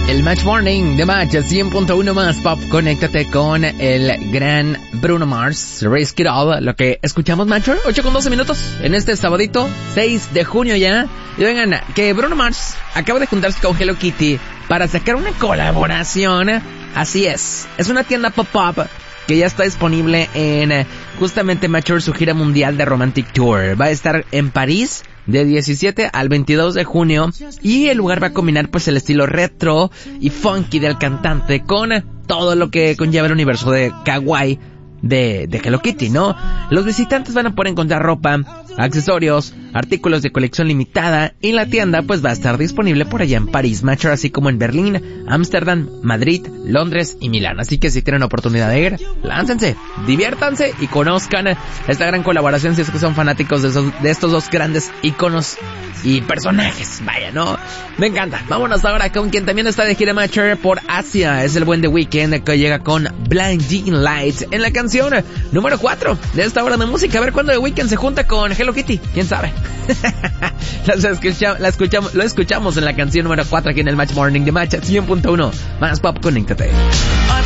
El Match Morning de Match 100.1 más pop. Conéctate con el gran Bruno Mars, Risk It All. Lo que escuchamos, Matcher, 8:12 minutos en este sabadito 6 de junio ya. Y vengan, que Bruno Mars acaba de juntarse con Hello Kitty para sacar una colaboración. Así es una tienda pop-up que ya está disponible en justamente Matcher, su gira mundial de Romantic Tour. Va a estar en París de 17 al 22 de junio y el lugar va a combinar pues el estilo retro y funky del cantante con todo lo que conlleva el universo de kawaii de Hello Kitty, ¿no? Los visitantes van a poder encontrar ropa, accesorios, artículos de colección limitada y la tienda pues va a estar disponible por allá en París, Matcher, así como en Berlín, Ámsterdam, Madrid, Londres y Milán. Así que si tienen oportunidad de ir, láncense, diviértanse y conozcan esta gran colaboración si es que son fanáticos de estos dos grandes íconos y personajes. Vaya, ¿no? Me encanta. Vámonos ahora con quien también está de gira, Matcher, por Asia. Es el buen The Weeknd, que llega con Blinding Lights en la canción número 4 de esta hora de música. A ver cuándo The Weeknd se junta con Hello Kitty. ¿Quién sabe? Lo escuchamos en la canción número 4 aquí en el Match Morning de Match 100.1. Más pop, conéctate.